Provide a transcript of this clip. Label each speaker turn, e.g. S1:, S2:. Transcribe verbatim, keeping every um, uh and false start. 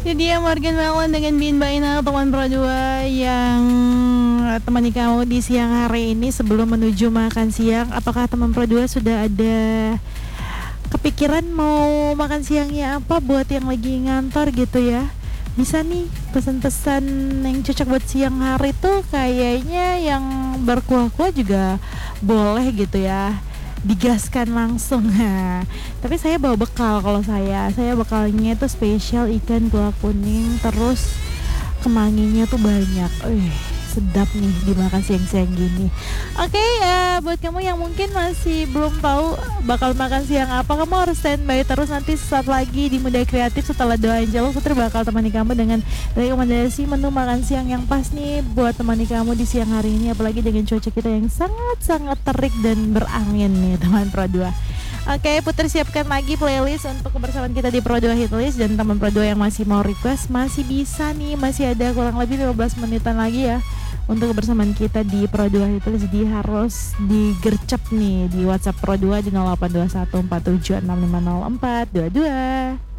S1: Jadi ya Morgan Mawan dengan Bin Baina teman Pro dua yang temani kamu di siang hari ini sebelum menuju makan siang. Apakah teman Pro dua sudah ada kepikiran mau makan siangnya apa buat yang lagi ngantor gitu ya? Bisa nih pesan-pesan yang cocok buat siang hari tuh kayaknya yang berkuah-kuah juga boleh gitu ya, digaskan langsung. Nah, tapi saya bawa bekal. Kalau saya saya bekalnya itu spesial ikan kuah kuning, terus kemanginya tuh banyak. Wih, sedap nih dimakan siang-siang gini. Oke, ya buat kamu yang mungkin masih belum tahu bakal makan siang apa, kamu harus standby terus. Nanti sesaat lagi di Muda Kreatif setelah doa Angelo, Putri bakal temani kamu dengan rekomendasi menu makan siang yang pas nih buat temani kamu di siang hari ini, apalagi dengan cuaca kita yang sangat-sangat terik dan berangin nih teman Pro dua. Oke, Putri siapkan lagi playlist untuk kebersamaan kita di Pro dua Hitlist. Dan teman Pro dua yang masih mau request masih bisa nih, masih ada kurang lebih lima belas menitan lagi ya untuk kebersamaan kita di Pro dua Hitlist. Jadi harus digercep nih di WhatsApp Pro dua di nol delapan dua satu empat tujuh enam lima nol empat dua dua.